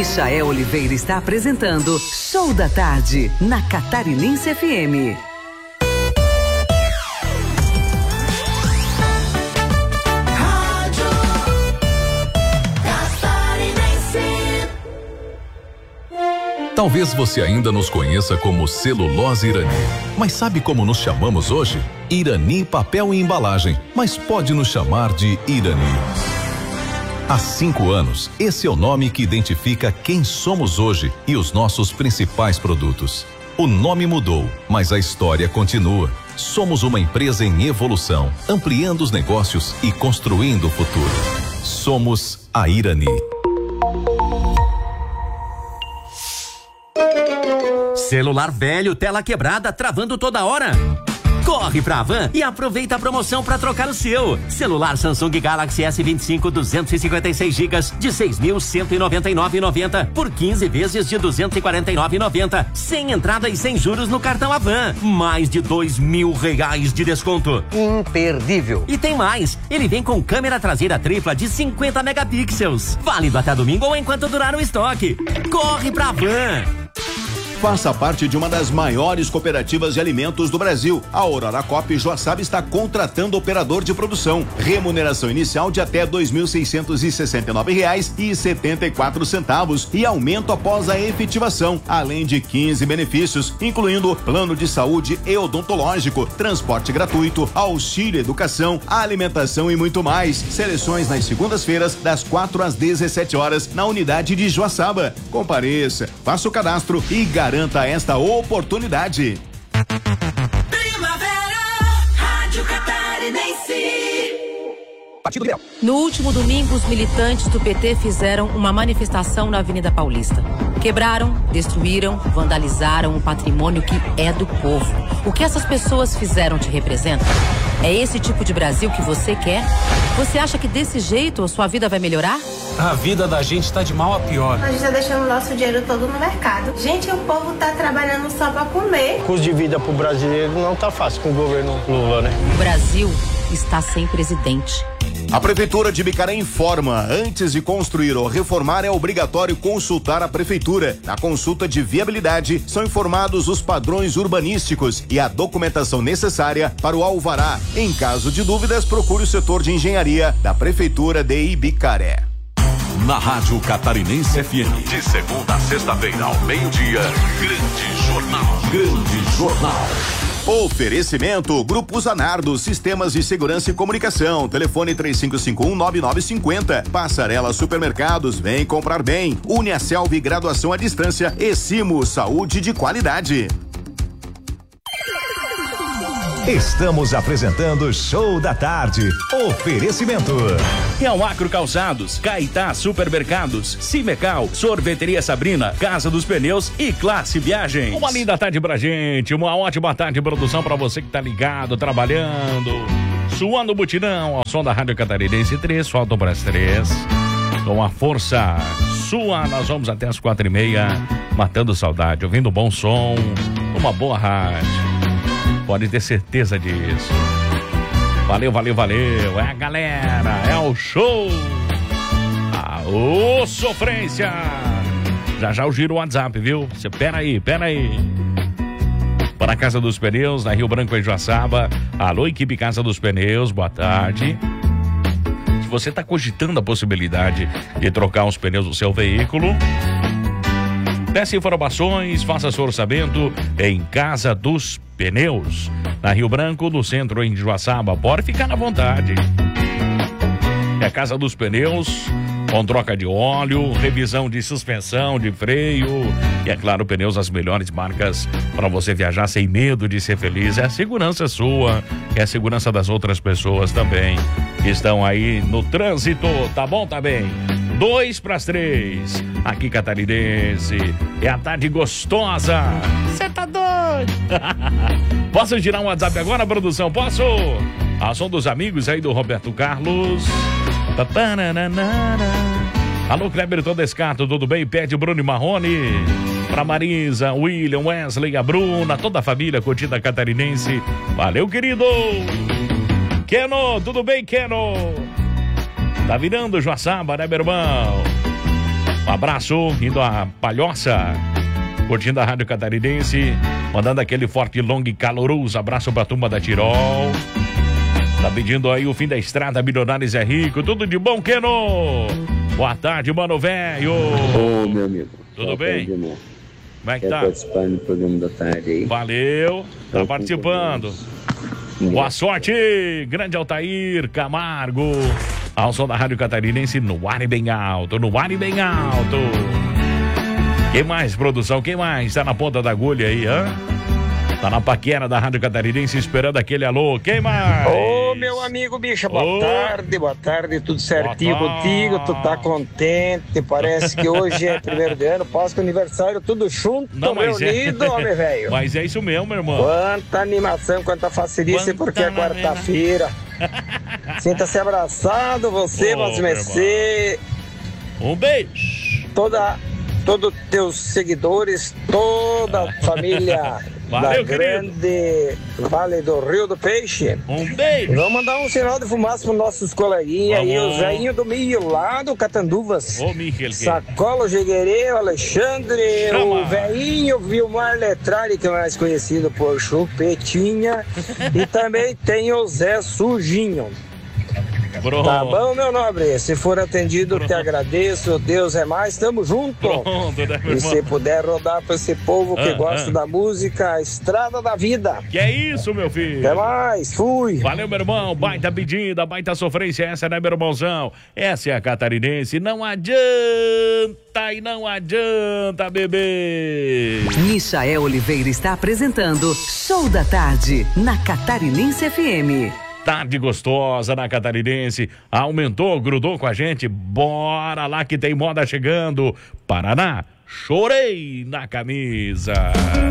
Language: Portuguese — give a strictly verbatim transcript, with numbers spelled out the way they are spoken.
Michael Oliveira está apresentando Show da Tarde, na Catarinense F M. Talvez você ainda nos conheça como Celulose Irani, mas sabe como nos chamamos hoje? Irani Papel e Embalagem, mas pode nos chamar de Irani. Há cinco anos, esse é o nome que identifica quem somos hoje e os nossos principais produtos. O nome mudou, mas a história continua. Somos uma empresa em evolução, ampliando os negócios e construindo o futuro. Somos a Irani. Celular velho, tela quebrada, travando toda hora? Corre pra Havan e aproveita a promoção para trocar o seu. Celular Samsung Galaxy S vinte e cinco duzentos e cinquenta e seis gigas de seis mil cento e noventa e nove reais e noventa centavos por quinze vezes de duzentos e quarenta e nove reais e noventa centavos, sem entrada e sem juros no cartão Havan. Mais de dois mil reais de desconto. Imperdível. E tem mais, ele vem com câmera traseira tripla de cinquenta megapixels. Válido até domingo ou enquanto durar o estoque. Corre pra Havan. Faça parte de uma das maiores cooperativas de alimentos do Brasil. A Aurora Coop Joaçaba está contratando operador de produção. Remuneração inicial de até dois mil seiscentos e sessenta e nove reais e setenta e quatro centavos e aumento após a efetivação, além de quinze benefícios, incluindo plano de saúde e odontológico, transporte gratuito, auxílio educação, alimentação e muito mais. Seleções nas segundas-feiras, das quatro às dezessete horas, na unidade de Joaçaba. Compareça, faça o cadastro e garanta Garanta esta oportunidade. Primavera, Rádio Catarinense. Partido Liberal. No último domingo, os militantes do P T fizeram uma manifestação na Avenida Paulista. Quebraram, destruíram, vandalizaram o patrimônio que é do povo. O que essas pessoas fizeram te representa? É esse tipo de Brasil que você quer? Você acha que desse jeito a sua vida vai melhorar? A vida da gente tá de mal a pior. A gente tá deixando o nosso dinheiro todo no mercado. Gente, o povo tá trabalhando só pra comer. O custo de vida pro brasileiro não tá fácil com o governo Lula, né? O Brasil está sem presidente. A Prefeitura de Bicaré informa, antes de construir ou reformar é obrigatório consultar a Prefeitura. Na consulta de viabilidade, são informados os padrões urbanísticos e a documentação necessária para o alvará. Em caso de dúvidas, procure o setor de engenharia da Prefeitura de Ibicaré. Na Rádio Catarinense F M, de segunda a sexta-feira ao meio-dia, Grande Jornal. Grande Jornal. Oferecimento Grupo Zanardo, Sistemas de Segurança e Comunicação, telefone três cinco cinco um, nove nove cinco zero. Passarela Supermercados, vem comprar bem. Uniaselv, graduação à distância. E Simo, saúde de qualidade. Estamos apresentando Show da Tarde. Oferecimento. Real Acro Calçados, Caetá Supermercados, Cimecal, Sorveteria Sabrina, Casa dos Pneus e Classe Viagens. Uma linda tarde pra gente, uma ótima tarde de produção pra você que tá ligado, trabalhando, suando o butinão ao som da Rádio Catarinense. Três, faltam para as três. Com a força sua, nós vamos até as quatro e meia, matando saudade, ouvindo bom som, uma boa rádio. Pode ter certeza disso. Valeu, valeu, valeu. É a galera, é o show. Aô, sofrência. Já já o giro WhatsApp, viu? Você pera aí, pera aí. Para a Casa dos Pneus, na Rio Branco e Joaçaba. Alô, equipe Casa dos Pneus, boa tarde. Se você está cogitando a possibilidade de trocar os pneus do seu veículo, peça informações, faça seu orçamento em Casa dos Pneus, na Rio Branco, no centro em Joaçaba. Pode ficar à vontade. É a Casa dos Pneus, com troca de óleo, revisão de suspensão, de freio e, é claro, pneus das melhores marcas para você viajar sem medo de ser feliz. É a segurança sua, é a segurança das outras pessoas também que estão aí no trânsito. Tá bom, tá bem? Dois para as três, aqui Catarinense, é a tarde gostosa. Você tá doido? Posso tirar um WhatsApp agora, produção? Posso? A som dos amigos aí do Roberto Carlos. Alô, Kleber Todescato, tudo bem? Pede Bruno e Marrone. Pra Marisa, William, Wesley, a Bruna, toda a família curtida Catarinense. Valeu, querido. Keno, tudo bem, Keno? Tá virando Joaçaba, né, meu irmão? Um abraço, indo a Palhoça, curtindo a Rádio Catarinense, mandando aquele forte, longo e caloroso abraço pra turma da Tirol. Tá pedindo aí o fim da estrada, Milionários é Rico. Tudo de bom, Keno? Boa tarde, mano velho. Ô, meu amigo. Tudo bem? Tarde, irmão. Como é que Quer tá? participando do programa da tarde aí? Valeu, tá participando. Boa sorte, grande Altair Camargo. Ao som da Rádio Catarinense, no ar e bem alto, no ar e bem alto. Quem mais, produção? Quem mais? Tá na ponta da agulha aí, hã? Tá na paquera da Rádio Catarinense esperando aquele alô. Quem mais? Ô, meu amigo bicha, boa Ô. tarde, boa tarde, tudo certinho Boa contigo, tu tá contente, parece que hoje é primeiro de ano, Páscoa, aniversário, tudo junto, Não, mas reunido, é... homem velho. Mas é isso mesmo, meu irmão. Quanta animação, quanta facilícia, Quanta porque é quarta-feira. Sinta-se abraçado, você, Ô, mas meu mercê. Um beijo. Toda, todos teus seguidores, toda a família Valeu, da grande Vale do Rio do Peixe. Um beijo. Vamos mandar um sinal de fumaça para nossos coleguinhas aí, Vamos. o Zéinho do Milho lá do Catanduvas. Ô, Michel. Sacola, o Jeguerê, o Alexandre, Chama. o velhinho Vilmar Letrari, que é mais conhecido por Chupetinha. E também tem o Zé Sujinho. Pronto. Tá bom, meu nobre? Se for atendido, Pronto. te agradeço. Deus é mais, tamo junto. Pronto, né, meu e irmão? se puder rodar pra esse povo que Ah, gosta ah. da música, a Estrada da Vida. Que é isso, meu filho? Até mais, fui. Valeu, meu irmão. Baita pedida, baita sofrência. Essa, né, meu irmãozão? Essa é a Catarinense. Não adianta e não adianta, bebê. Michael Oliveira está apresentando Show da Tarde, na Catarinense F M. Tarde gostosa na Catarinense. Aumentou, grudou com a gente. Bora lá que tem moda chegando. Paraná, chorei na camisa.